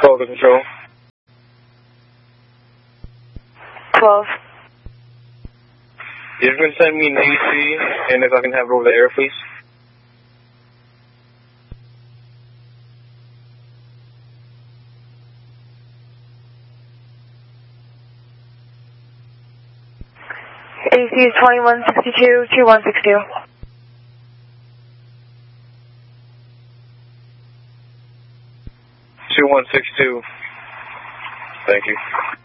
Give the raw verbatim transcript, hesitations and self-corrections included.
twelve to control. twelve. You're going to send me an A C, and if I can have it over the air, please. A C is twenty-one sixty-two, two one six two. two one six two. Thank you.